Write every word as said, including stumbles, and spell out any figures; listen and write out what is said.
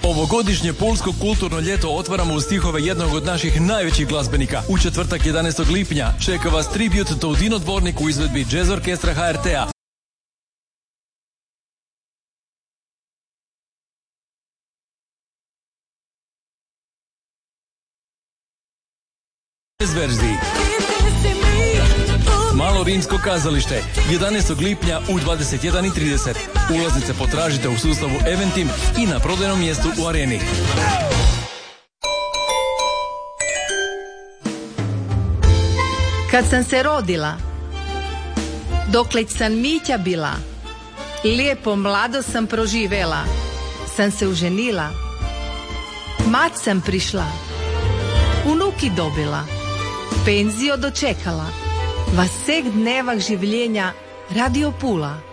Ovogodišnje pulsko kulturno ljeto otvaramo uz stihove jednog od naših najvećih glazbenika. U četvrtak jedanaestog lipnja čeka vas tribut Toudino Dvornik u izvedbi Jazz Orkestra H R T-a. Verziji. Malo rimsko kazalište, jedanaestog lipnja u dvadeset jedan i trideset. Ulaznice potražite u sustavu Eventim i na prodajnom mjestu u Areni. Kad sam se rodila, dokle sam Mića bila, lijepo mlado sam proživela, sam se uženila, mat sam prišla, unuki dobila, penzio dočekala, vasek dnevah življenja Radio Pula.